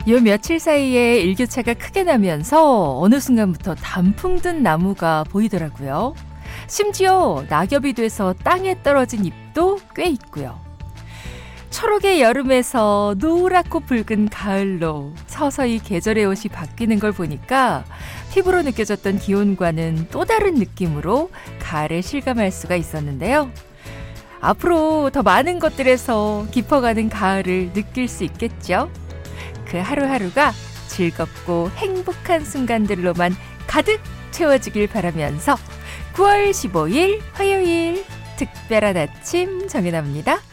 요 며칠 사이에 일교차가 크게 나면서 어느 순간부터 단풍 든 나무가 보이더라고요. 심지어 낙엽이 돼서 땅에 떨어진 잎도 꽤 있고요. 초록의 여름에서 노랗고 붉은 가을로 서서히 계절의 옷이 바뀌는 걸 보니까 피부로 느껴졌던 기온과는 또 다른 느낌으로 가을을 실감할 수가 있었는데요. 앞으로 더 많은 것들에서 깊어가는 가을을 느낄 수 있겠죠? 그 하루하루가 즐겁고 행복한 순간들로만 가득 채워지길 바라면서 9월 15일 화요일 특별한 아침 정연아입니다.